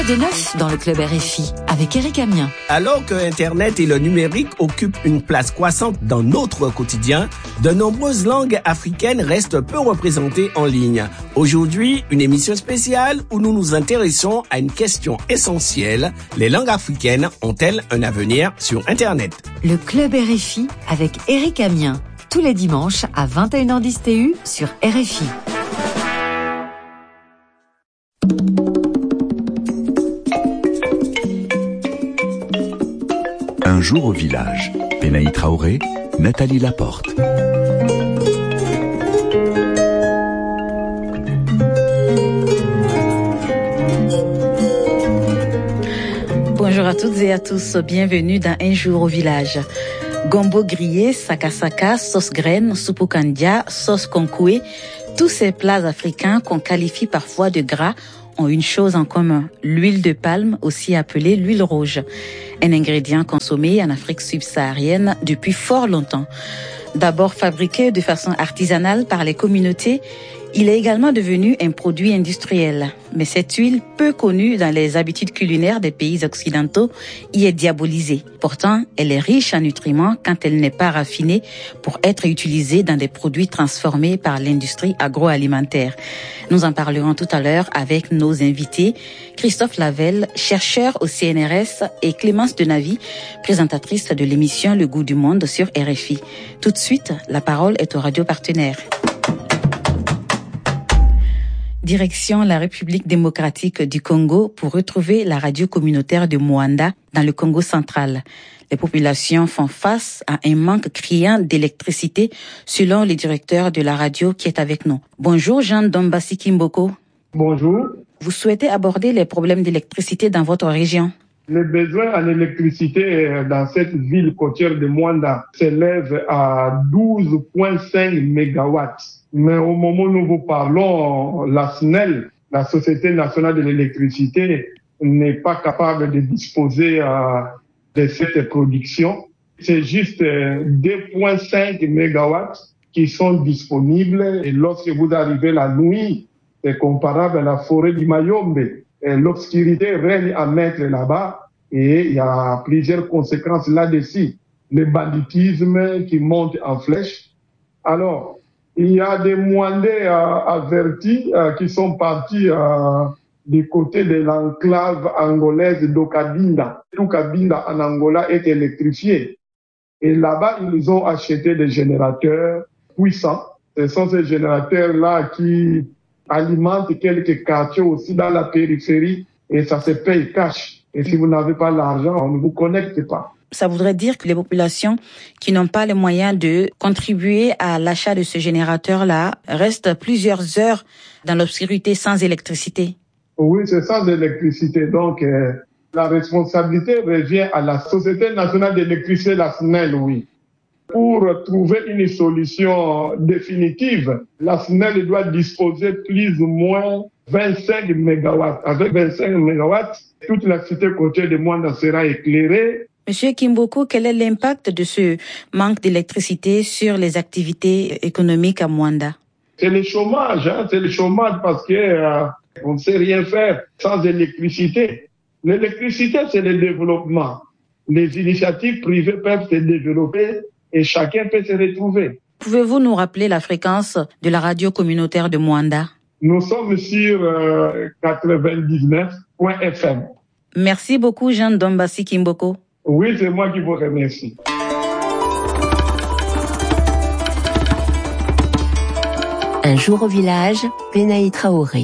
De neuf dans le club RFI avec Eric Amien. Alors que Internet et le numérique occupent une place croissante dans notre quotidien, de nombreuses langues africaines restent peu représentées en ligne. Aujourd'hui, une émission spéciale où nous nous intéressons à une question essentielle. Les langues africaines ont-elles un avenir sur Internet? Le club RFI avec Eric Amien. Tous les dimanches à 21h10 TU sur RFI. Un jour au village. Benaï Traoré, Nathalie Laporte. Bonjour à toutes et à tous, bienvenue dans Un jour au village. Gombo grillé, sakasaka, sauce graine, soupe kandia, sauce konkoué, tous ces plats africains qu'on qualifie parfois de gras ont une chose en commun, l'huile de palme, aussi appelée l'huile rouge. Un ingrédient consommé en Afrique subsaharienne depuis fort longtemps. D'abord fabriqué de façon artisanale par les communautés, il est également devenu un produit industriel. Mais cette huile, peu connue dans les habitudes culinaires des pays occidentaux, y est diabolisée. Pourtant, elle est riche en nutriments quand elle n'est pas raffinée pour être utilisée dans des produits transformés par l'industrie agroalimentaire. Nous en parlerons tout à l'heure avec nos invités, Christophe Lavelle, chercheur au CNRS, et Clémence Denavi, présentatrice de l'émission Le Goût du Monde sur RFI. Tout de suite, la parole est aux radios partenaires. Direction la République démocratique du Congo pour retrouver la radio communautaire de Moanda dans le Congo central. Les populations font face à un manque criant d'électricité selon le directeur de la radio qui est avec nous. Bonjour Jean Dombasi Kimboko. Bonjour. Vous souhaitez aborder les problèmes d'électricité dans votre région? Les besoins en électricité dans cette ville côtière de Moanda s'élèvent à 12,5 mégawatts. Mais au moment où nous vous parlons, la SNEL, la Société nationale de l'électricité, n'est pas capable de disposer de cette production. C'est juste 2,5 mégawatts qui sont disponibles. Et lorsque vous arrivez la nuit, c'est comparable à la forêt du Mayombe. Et l'obscurité règne à mettre là-bas et il y a plusieurs conséquences là-dessus. Le banditisme qui monte en flèche. Alors, il y a des Mwandais avertis qui sont partis du côté de l'enclave angolaise d'Okabinda. Tout Kabinda en Angola est électrifié. Et là-bas, ils ont acheté des générateurs puissants. Ce sont ces générateurs-là qui alimentent quelques quartiers aussi dans la périphérie et ça se paye cash. Et si vous n'avez pas l'argent, on ne vous connecte pas. Ça voudrait dire que les populations qui n'ont pas les moyens de contribuer à l'achat de ce générateur-là restent plusieurs heures dans l'obscurité sans électricité. Oui, c'est sans électricité. Donc, la responsabilité revient à la Société nationale d'électricité, la SNEL, oui. Pour trouver une solution définitive, la SNEL doit disposer plus ou moins 25 mégawatts. Avec 25 mégawatts, toute la cité côtière de Moanda sera éclairée. Monsieur Kimboko, quel est l'impact de ce manque d'électricité sur les activités économiques à Moanda? C'est le chômage, c'est le chômage parce que on ne sait rien faire sans électricité. L'électricité, c'est le développement. Les initiatives privées peuvent se développer et chacun peut se retrouver. Pouvez-vous nous rappeler la fréquence de la radio communautaire de Moanda? Nous sommes sur 99.fm. Merci beaucoup, Jean Dombasi Kimboko. Oui, c'est moi qui vous remercie. Un jour au village, Benaï Traoré.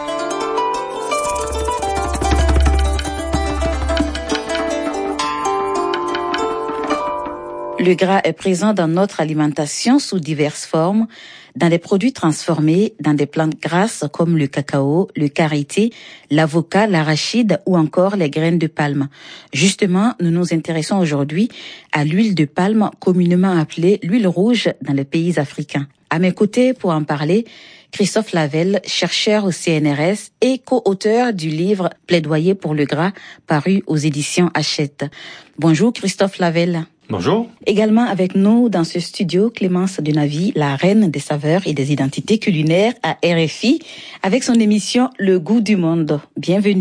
Le gras est présent dans notre alimentation sous diverses formes, dans des produits transformés, dans des plantes grasses comme le cacao, le karité, l'avocat, l'arachide ou encore les graines de palme. Justement, nous nous intéressons aujourd'hui à l'huile de palme, communément appelée l'huile rouge dans les pays africains. À mes côtés, pour en parler, Christophe Lavelle, chercheur au CNRS et co-auteur du livre Plaidoyer pour le gras, paru aux éditions Hachette. Bonjour Christophe Lavelle. Bonjour. Également avec nous dans ce studio, Clémence Denavi, la reine des saveurs et des identités culinaires à RFI, avec son émission Le Goût du Monde. Bienvenue.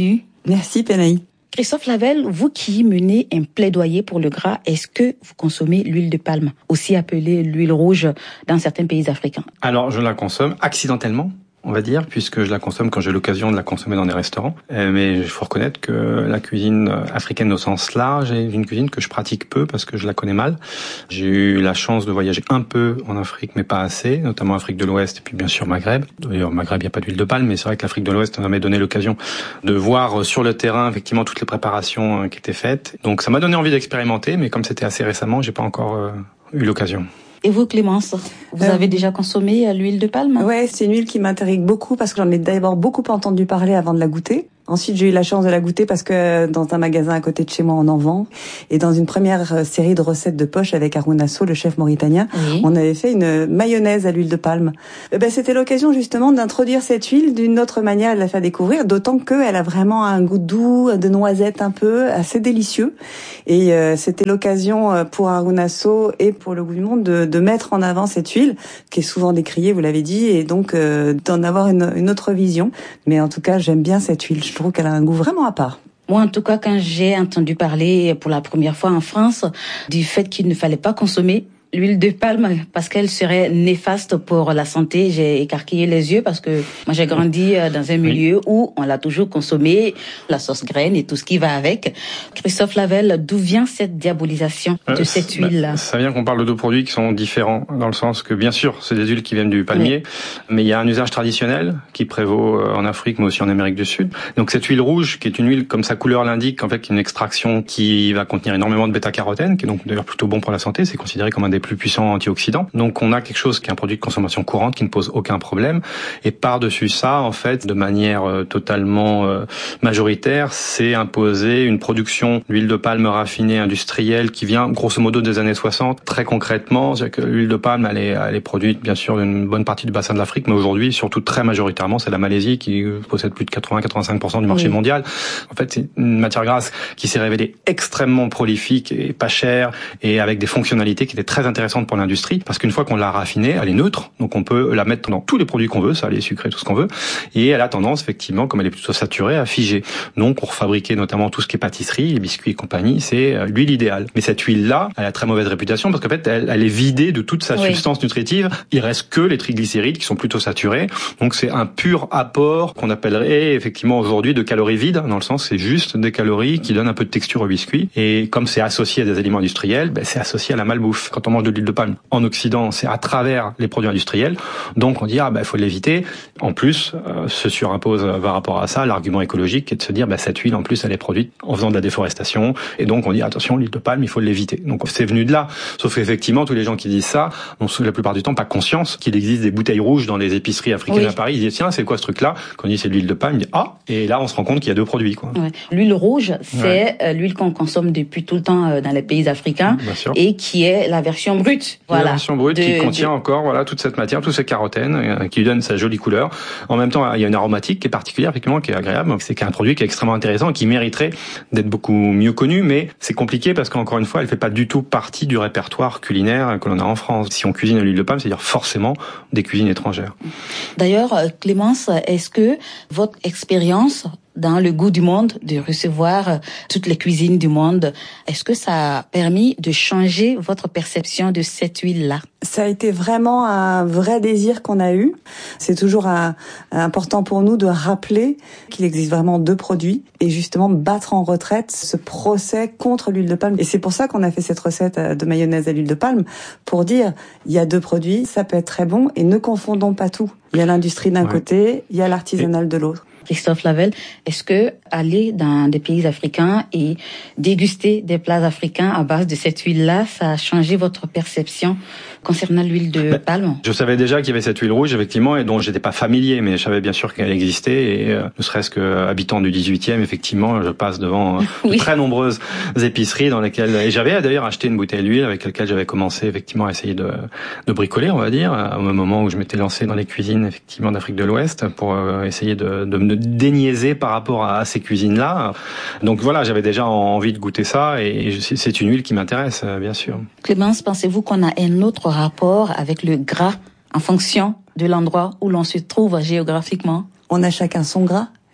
Merci Penaï. Christophe Lavelle, vous qui menez un plaidoyer pour le gras, est-ce que vous consommez l'huile de palme, aussi appelée l'huile rouge dans certains pays africains? Alors, je la consomme accidentellement, on va dire, puisque je la consomme quand j'ai l'occasion de la consommer dans des restaurants. Mais il faut reconnaître que la cuisine africaine au sens large est une cuisine que je pratique peu parce que je la connais mal. J'ai eu la chance de voyager un peu en Afrique, mais pas assez, notamment Afrique de l'Ouest et puis bien sûr Maghreb. D'ailleurs, Maghreb, il n'y a pas d'huile de palme, mais c'est vrai que l'Afrique de l'Ouest m'a donné l'occasion de voir sur le terrain effectivement toutes les préparations qui étaient faites. Donc ça m'a donné envie d'expérimenter, mais comme c'était assez récemment, j'ai pas encore eu l'occasion. Et vous, Clémence, vous avez déjà consommé l'huile de palme? Ouais, c'est une huile qui m'intrigue beaucoup parce que j'en ai d'abord beaucoup entendu parler avant de la goûter. Ensuite, j'ai eu la chance de la goûter parce que dans un magasin à côté de chez moi, on en vend. Et dans une première série de recettes de poche avec Harouna Sow, le chef mauritanien, oui, on avait fait une mayonnaise à l'huile de palme. C'était l'occasion justement d'introduire cette huile d'une autre manière, de la faire découvrir, d'autant qu'elle a vraiment un goût doux, de noisette un peu, assez délicieux. Et c'était l'occasion pour Harouna Sow et pour le Goût du Monde de mettre en avant cette huile, qui est souvent décriée, vous l'avez dit, et donc d'en avoir une autre vision. Mais en tout cas, j'aime bien cette huile. Je trouve qu'elle a un goût vraiment à part. Moi, en tout cas, quand j'ai entendu parler pour la première fois en France du fait qu'il ne fallait pas consommer l'huile de palme parce qu'elle serait néfaste pour la santé, j'ai écarquillé les yeux parce que moi j'ai grandi dans un milieu où on l'a toujours consommé, la sauce graine et tout ce qui va avec. Christophe Lavelle, d'où vient cette diabolisation de cette huile-là? Ça vient qu'on parle de deux produits qui sont différents dans le sens que bien sûr c'est des huiles qui viennent du palmier, mais il y a un usage traditionnel qui prévaut en Afrique mais aussi en Amérique du Sud. Donc cette huile rouge qui est une huile comme sa couleur l'indique en fait une extraction qui va contenir énormément de bêta-carotène qui est donc d'ailleurs plutôt bon pour la santé, c'est considéré comme un des plus puissants antioxydants. Donc on a quelque chose qui est un produit de consommation courante qui ne pose aucun problème et par-dessus ça en fait de manière totalement majoritaire, c'est imposer une production d'huile de palme raffinée industrielle qui vient grosso modo des années 60. Très concrètement, c'est que l'huile de palme elle est produite bien sûr d'une bonne partie du bassin de l'Afrique, mais aujourd'hui surtout très majoritairement c'est la Malaisie qui possède plus de 80-85% du marché mondial. En fait, c'est une matière grasse qui s'est révélée extrêmement prolifique et pas chère et avec des fonctionnalités qui étaient très intéressante pour l'industrie parce qu'une fois qu'on l'a raffinée, elle est neutre, donc on peut la mettre dans tous les produits qu'on veut, salé, sucré, tout ce qu'on veut, et elle a tendance effectivement, comme elle est plutôt saturée, à figer. Donc pour fabriquer notamment tout ce qui est pâtisserie, les biscuits et compagnie, c'est l'huile idéale. Mais cette huile-là, elle a très mauvaise réputation parce qu'en fait, elle est vidée de toute sa substance nutritive. Il reste que les triglycérides qui sont plutôt saturés. Donc c'est un pur apport qu'on appellerait effectivement aujourd'hui de calories vides, dans le sens c'est juste des calories qui donnent un peu de texture au biscuit. Et comme c'est associé à des aliments industriels, c'est associé à la malbouffe. Quand on mange de l'huile de palme en Occident, c'est à travers les produits industriels. Donc on dit il faut l'éviter. En plus, se surimpose par rapport à ça l'argument écologique qui est de se dire cette huile en plus elle est produite en faisant de la déforestation et donc on dit attention, l'huile de palme il faut l'éviter. Donc c'est venu de là. Sauf qu'effectivement tous les gens qui disent ça n'ont la plupart du temps pas conscience qu'il existe des bouteilles rouges dans les épiceries africaines à Paris. Ils disent tiens, c'est quoi ce truc là? Quand on dit c'est de l'huile de palme, ils disent et là on se rend compte qu'il y a deux produits quoi. L'huile rouge, c'est l'huile qu'on consomme depuis tout le temps dans les pays africains et qui est la version brute. Voilà. La version brute qui contient encore toute cette matière, tous ces carotènes qui lui donnent sa jolie couleur. En même temps, il y a une aromatique qui est particulière, effectivement, qui est agréable. C'est un produit qui est extrêmement intéressant, qui mériterait d'être beaucoup mieux connu, mais c'est compliqué parce qu'encore une fois, elle fait pas du tout partie du répertoire culinaire que l'on a en France. Si on cuisine à l'huile de palme, c'est-à-dire forcément des cuisines étrangères. D'ailleurs, Clémence, est-ce que votre expérience dans le Goût du Monde, de recevoir toutes les cuisines du monde, est-ce que ça a permis de changer votre perception de cette huile-là? Ça a été vraiment un vrai désir qu'on a eu. C'est toujours important pour nous de rappeler qu'il existe vraiment deux produits et justement battre en retraite ce procès contre l'huile de palme. Et c'est pour ça qu'on a fait cette recette de mayonnaise à l'huile de palme, pour dire il y a deux produits, ça peut être très bon et ne confondons pas tout. Il y a l'industrie d'un côté, il y a l'artisanal de l'autre. Christophe Lavelle, est-ce que aller dans des pays africains et déguster des plats africains à base de cette huile-là, ça a changé votre perception concernant l'huile de palme? Je savais déjà qu'il y avait cette huile rouge, effectivement, et dont j'étais pas familier, mais je savais bien sûr qu'elle existait, et ne serait-ce que habitant du 18e, effectivement, je passe devant de très nombreuses épiceries dans lesquelles, et j'avais d'ailleurs acheté une bouteille d'huile avec laquelle j'avais commencé, effectivement, à essayer de bricoler, on va dire, au moment où je m'étais lancé dans les cuisines, effectivement, d'Afrique de l'Ouest, pour essayer de me déniaiser par rapport à ces cuisines-là. Donc voilà, j'avais déjà envie de goûter ça, et c'est une huile qui m'intéresse, bien sûr. Clémence, pensez-vous qu'on a un autre rapport avec le gras en fonction de l'endroit où l'on se trouve géographiquement? On a chacun son gras.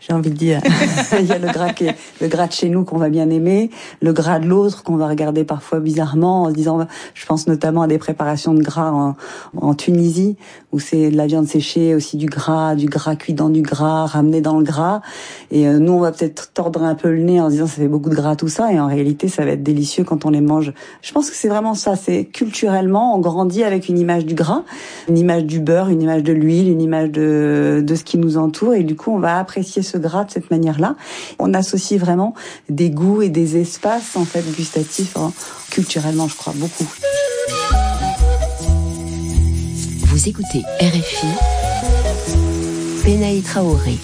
j'ai envie de dire. Il y a le gras de chez nous qu'on va bien aimer, le gras de l'autre qu'on va regarder parfois bizarrement en se disant, je pense notamment à des préparations de gras en Tunisie, où c'est de la viande séchée, aussi du gras cuit dans du gras, ramené dans le gras. Et nous, on va peut-être tordre un peu le nez en se disant, ça fait beaucoup de gras tout ça, et en réalité, ça va être délicieux quand on les mange. Je pense que c'est vraiment ça, c'est culturellement, on grandit avec une image du gras, une image du beurre, une image de l'huile, une image de ce qui nous entoure, et du coup, on va apprécier ce gras de cette manière-là. On associe vraiment des goûts et des espaces, en fait, gustatifs, culturellement, je crois, beaucoup. Vous écoutez RFI, Benaï Traoré.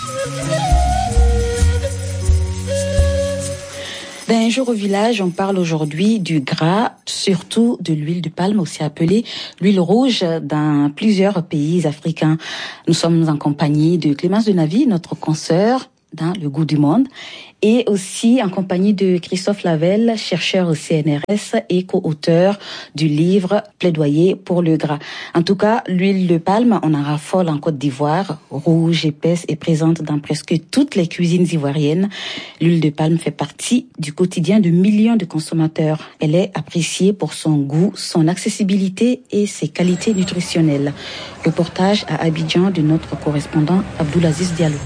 D'un jour au village, on parle aujourd'hui du gras, surtout de l'huile de palme, aussi appelée l'huile rouge, dans plusieurs pays africains. Nous sommes en compagnie de Clémence Denavy, notre consoeur dans Le Goût du Monde, et aussi en compagnie de Christophe Lavelle, chercheur au CNRS et co-auteur du livre Plaidoyer pour le gras. En tout cas, l'huile de palme, on en raffole en Côte d'Ivoire, rouge, épaisse et présente dans presque toutes les cuisines ivoiriennes. L'huile de palme fait partie du quotidien de millions de consommateurs. Elle est appréciée pour son goût, son accessibilité et ses qualités nutritionnelles. Reportage à Abidjan de notre correspondant Abdoulaziz Diallo.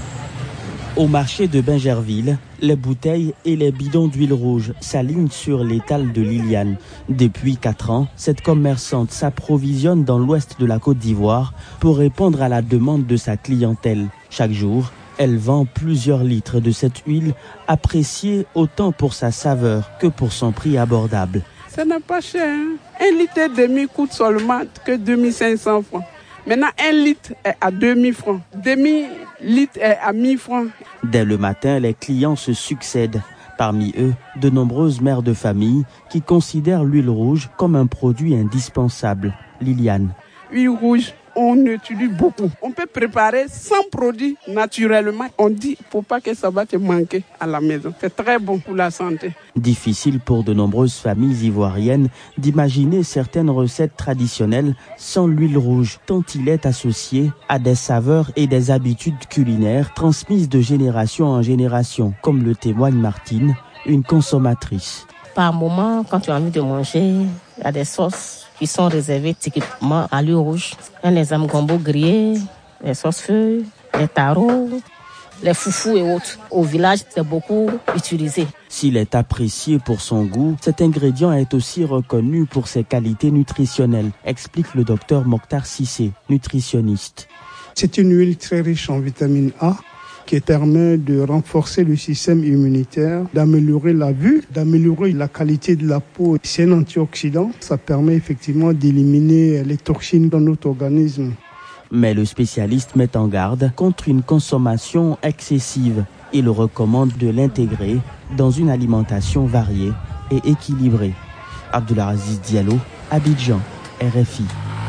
Au marché de Bingerville, les bouteilles et les bidons d'huile rouge s'alignent sur l'étal de Liliane. Depuis 4 ans, cette commerçante s'approvisionne dans l'ouest de la Côte d'Ivoire pour répondre à la demande de sa clientèle. Chaque jour, elle vend plusieurs litres de cette huile, appréciée autant pour sa saveur que pour son prix abordable. Ça n'est pas cher. 1,5 litre coûte seulement que 2500 francs. Maintenant, 1 litre est à 2000 francs. Demi-litre est à 1000 francs. Dès le matin, les clients se succèdent. Parmi eux, de nombreuses mères de famille qui considèrent l'huile rouge comme un produit indispensable. Liliane. L'huile rouge, on utilise beaucoup. On peut préparer 100 produits naturellement. On dit, faut pas que ça va te manquer à la maison. C'est très bon pour la santé. Difficile pour de nombreuses familles ivoiriennes d'imaginer certaines recettes traditionnelles sans l'huile rouge, tant il est associé à des saveurs et des habitudes culinaires transmises de génération en génération, comme le témoigne Martine, une consommatrice. Par moment, quand tu as envie de manger, il y a des sauces qui sont réservées typiquement à l'huile rouge. Il y a les gombo grillés, les sauces feuilles, les tarots, les foufous et autres. Au village, c'est beaucoup utilisé. S'il est apprécié pour son goût, cet ingrédient est aussi reconnu pour ses qualités nutritionnelles, explique le docteur Mokhtar Sissé, nutritionniste. C'est une huile très riche en vitamine A qui permet de renforcer le système immunitaire, d'améliorer la vue, d'améliorer la qualité de la peau. C'est un antioxydant, ça permet effectivement d'éliminer les toxines dans notre organisme. Mais le spécialiste met en garde contre une consommation excessive. Il recommande de l'intégrer dans une alimentation variée et équilibrée. Abdoulaziz Diallo, Abidjan, RFI.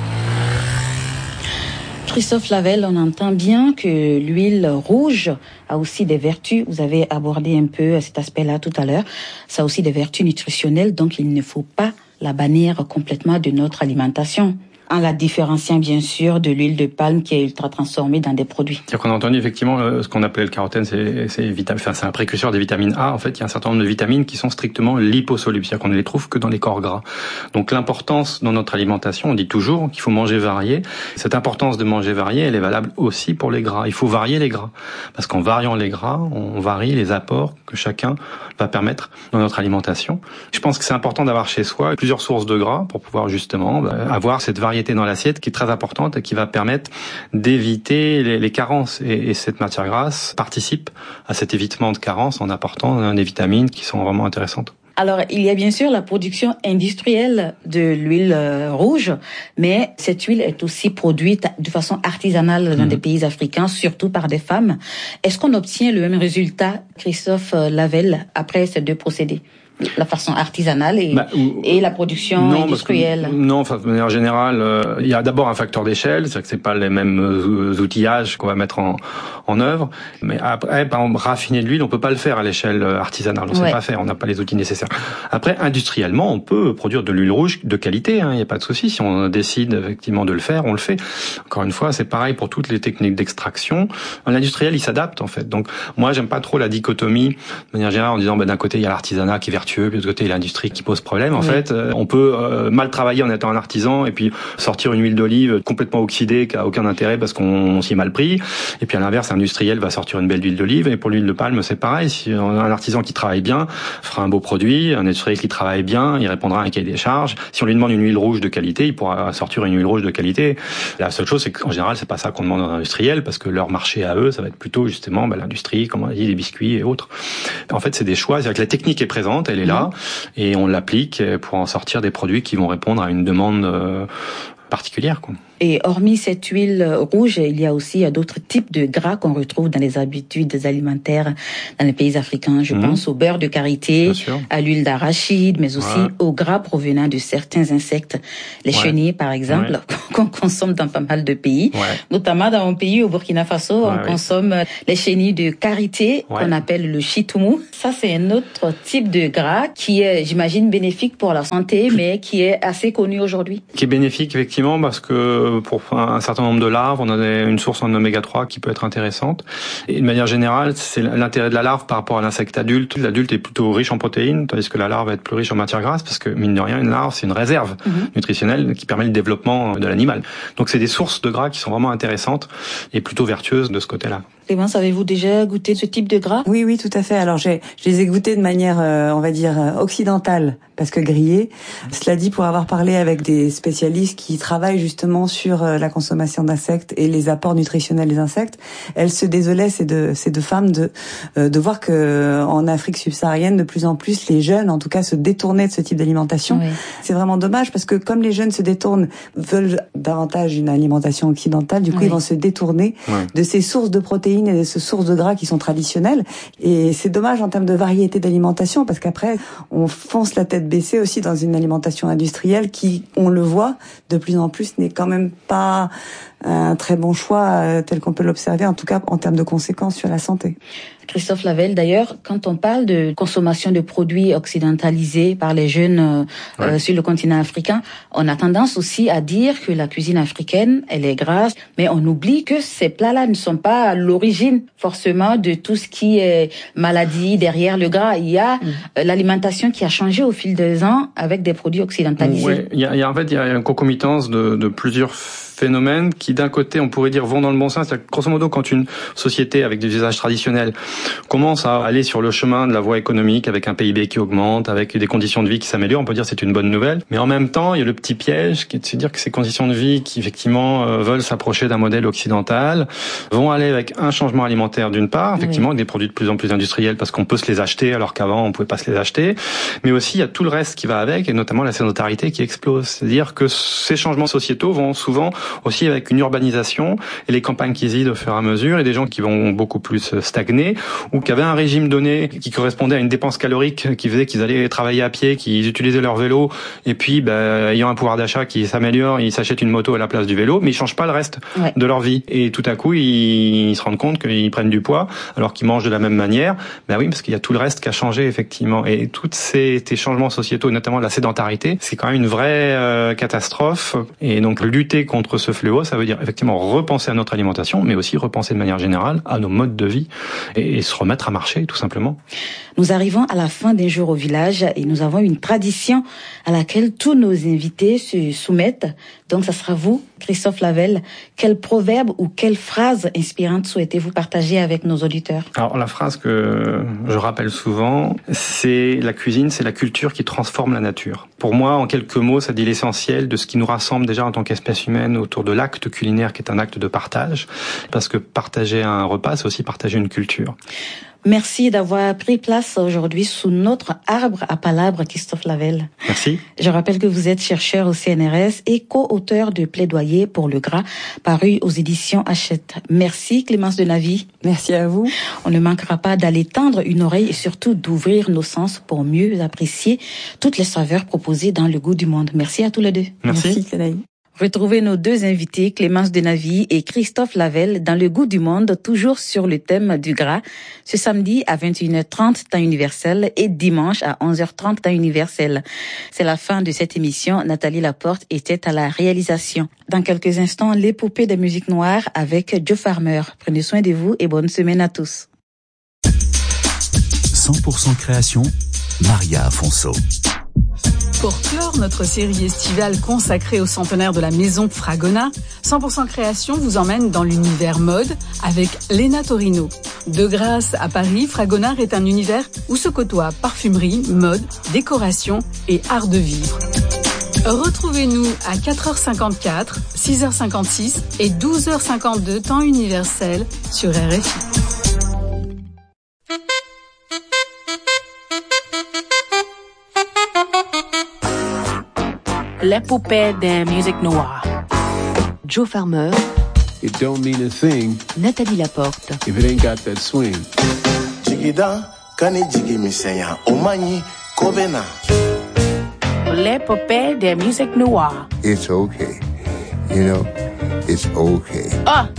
Christophe Lavelle, on entend bien que l'huile rouge a aussi des vertus. Vous avez abordé un peu cet aspect-là tout à l'heure. Ça a aussi des vertus nutritionnelles, donc il ne faut pas la bannir complètement de notre alimentation, en la différenciant bien sûr de l'huile de palme qui est ultra transformée dans des produits. C'est-à-dire qu'on a entendu effectivement ce qu'on appelle le carotène, c'est un précurseur des vitamines A. En fait, il y a un certain nombre de vitamines qui sont strictement liposolubles, c'est-à-dire qu'on ne les trouve que dans les corps gras. Donc l'importance dans notre alimentation, on dit toujours qu'il faut manger varié. Cette importance de manger varié, elle est valable aussi pour les gras. Il faut varier les gras, parce qu'en variant les gras, on varie les apports que chacun va permettre dans notre alimentation. Je pense que c'est important d'avoir chez soi plusieurs sources de gras pour pouvoir justement avoir cette variété dans l'assiette qui est très importante et qui va permettre d'éviter les carences. Et cette matière grasse participe à cet évitement de carences en apportant des vitamines qui sont vraiment intéressantes. Alors, il y a bien sûr la production industrielle de l'huile rouge, mais cette huile est aussi produite de façon artisanale dans des pays africains, surtout par des femmes. Est-ce qu'on obtient le même résultat, Christophe Lavelle, après ces deux procédés ? La façon artisanale et la production industrielle. Non, de manière générale, il y a d'abord un facteur d'échelle, c'est-à-dire que c'est pas les mêmes outillages qu'on va mettre en œuvre. Mais après, par exemple, raffiner de l'huile, on peut pas le faire à l'échelle artisanale. On sait pas faire, on n'a pas les outils nécessaires. Après, industriellement, on peut produire de l'huile rouge de qualité, il n'y a pas de souci. Si on décide effectivement de le faire, on le fait. Encore une fois, c'est pareil pour toutes les techniques d'extraction. L'industriel, il s'adapte en fait. Donc moi, j'aime pas trop la dichotomie de manière générale en disant d'un côté il y a l'artisanat qui est vertueux, puis de l'autre côté il y a l'industrie qui pose problème. En fait, on peut mal travailler en étant un artisan et puis sortir une huile d'olive complètement oxydée qui a aucun intérêt parce qu'on s'y est mal pris. Et puis à l'inverse, l'industriel va sortir une belle huile d'olive. Et pour l'huile de palme, c'est pareil. Si un artisan qui travaille bien fera un beau produit, un industriel qui travaille bien, il répondra à un cahier des charges. Si on lui demande une huile rouge de qualité, il pourra sortir une huile rouge de qualité. La seule chose, c'est qu'en général, c'est pas ça qu'on demande aux industriels parce que leur marché à eux, ça va être plutôt justement l'industrie, comme on a dit, les biscuits et autres. En fait, c'est des choix. C'est-à-dire que la technique est présente, elle est là, et on l'applique pour en sortir des produits qui vont répondre à une demande particulière, quoi. Et hormis cette huile rouge, il y a aussi d'autres types de gras qu'on retrouve dans les habitudes alimentaires dans les pays africains. Je pense au beurre de karité, à l'huile d'arachide, mais aussi au gras provenant de certains insectes. Les chenilles, par exemple, qu'on consomme dans pas mal de pays. Notamment dans mon pays, au Burkina Faso, on consomme les chenilles de karité, qu'on appelle le chitoumou. Ça, c'est un autre type de gras qui est, j'imagine, bénéfique pour la santé, mais qui est assez connu aujourd'hui. Qui est bénéfique, effectivement, parce que pour un certain nombre de larves, on a une source en oméga 3 qui peut être intéressante. Et de manière générale, c'est l'intérêt de la larve par rapport à l'insecte adulte. L'adulte est plutôt riche en protéines, tandis que la larve va être plus riche en matières grasses, parce que mine de rien, une larve, c'est une réserve nutritionnelle qui permet le développement de l'animal. Donc c'est des sources de gras qui sont vraiment intéressantes et plutôt vertueuses de ce côté-là. Clémence, avez-vous déjà goûté ce type de gras? Oui, tout à fait. Alors, je les ai goûtés de manière, on va dire, occidentale, parce que grillés. Cela dit, pour avoir parlé avec des spécialistes qui travaillent justement sur la consommation d'insectes et les apports nutritionnels des insectes, elles se désolaient, ces deux femmes, de voir que en Afrique subsaharienne, de plus en plus, les jeunes, en tout cas, se détournaient de ce type d'alimentation. C'est vraiment dommage, parce que comme les jeunes se détournent, veulent davantage une alimentation occidentale, du coup, ils vont se détourner de ces sources de protéines et de ces sources de gras qui sont traditionnelles. Et c'est dommage en termes de variété d'alimentation, parce qu'après, on fonce la tête baissée aussi dans une alimentation industrielle qui, on le voit, de plus en plus n'est quand même pas un très bon choix tel qu'on peut l'observer, en tout cas en termes de conséquences sur la santé. Christophe Lavelle, d'ailleurs, quand on parle de consommation de produits occidentalisés par les jeunes sur le continent africain, on a tendance aussi à dire que la cuisine africaine, elle est grasse, mais on oublie que ces plats-là ne sont pas l'origine forcément de tout ce qui est maladie derrière le gras. Il y a l'alimentation qui a changé au fil des ans avec des produits occidentalisés. Oui, il y a une concomitance de plusieurs phénomènes qui, d'un côté, on pourrait dire, vont dans le bon sens. Grosso modo, quand une société avec des usages traditionnels commence à aller sur le chemin de la voie économique, avec un PIB qui augmente, avec des conditions de vie qui s'améliorent, on peut dire que c'est une bonne nouvelle. Mais en même temps, il y a le petit piège qui est de se dire que ces conditions de vie qui, effectivement, veulent s'approcher d'un modèle occidental, vont aller avec un changement alimentaire d'une part, effectivement, avec des produits de plus en plus industriels parce qu'on peut se les acheter alors qu'avant on pouvait pas se les acheter. Mais aussi, il y a tout le reste qui va avec, et notamment la sédentarité qui explose. C'est-à-dire que ces changements sociétaux vont souvent aussi avec une urbanisation et les campagnes qui résident au fur et à mesure, et des gens qui vont beaucoup plus stagner, ou qui avaient un régime donné qui correspondait à une dépense calorique qui faisait qu'ils allaient travailler à pied, qu'ils utilisaient leur vélo, et puis ayant un pouvoir d'achat qui s'améliore, ils s'achètent une moto à la place du vélo, mais ils changent pas le reste de leur vie. Et tout à coup, ils se rendent compte qu'ils prennent du poids alors qu'ils mangent de la même manière. Ben oui, parce qu'il y a tout le reste qui a changé, effectivement. Et tous ces changements sociétaux, notamment la sédentarité, c'est quand même une vraie catastrophe. Et donc lutter contre ce fléau, ça veut dire effectivement repenser à notre alimentation, mais aussi repenser de manière générale à nos modes de vie et se remettre à marcher, tout simplement. Nous arrivons à la fin d'un jour au village et nous avons une tradition à laquelle tous nos invités se soumettent. Donc, ça sera vous, Christophe Lavelle. Quel proverbe ou quelle phrase inspirante souhaitez-vous partager avec nos auditeurs? Alors, la phrase que je rappelle souvent, c'est la cuisine, c'est la culture qui transforme la nature. Pour moi, en quelques mots, ça dit l'essentiel de ce qui nous rassemble déjà en tant qu'espèce humaine autour de l'acte culinaire qui est un acte de partage. Parce que partager un repas, c'est aussi partager une culture. Merci d'avoir pris place aujourd'hui sous notre arbre à palabres, Christophe Lavelle. Merci. Je rappelle que vous êtes chercheur au CNRS et co-auteur de Plaidoyer pour le gras, paru aux éditions Hachette. Merci Clémence Denavy. Merci à vous. On ne manquera pas d'aller tendre une oreille et surtout d'ouvrir nos sens pour mieux apprécier toutes les saveurs proposées dans le goût du monde. Merci à tous les deux. Merci. Merci. Retrouvez nos deux invités, Clémence Denavy et Christophe Lavelle, dans le goût du monde, toujours sur le thème du gras, ce samedi à 21h30 temps universel et dimanche à 11h30 temps universel. C'est la fin de cette émission. Nathalie Laporte était à la réalisation. Dans quelques instants, l'épopée des musiques noires avec Joe Farmer. Prenez soin de vous et bonne semaine à tous. 100% création, Maria Afonso. Pour clore notre série estivale consacrée au centenaire de la maison Fragona, 100% Création vous emmène dans l'univers mode avec Léna Torino. De grâce à Paris, Fragonard est un univers où se côtoient parfumerie, mode, décoration et art de vivre. Retrouvez-nous à 4h54, 6h56 et 12h52 temps universel sur RFI. L'épopée des musiques noires. Joe Farmer. It don't mean a thing. Nathalie Laporte. If it ain't got that swing. Jigida, kani jigi misenya, omani, kobena. L'épopée des musiques noires. It's okay. You know, it's okay. Ah!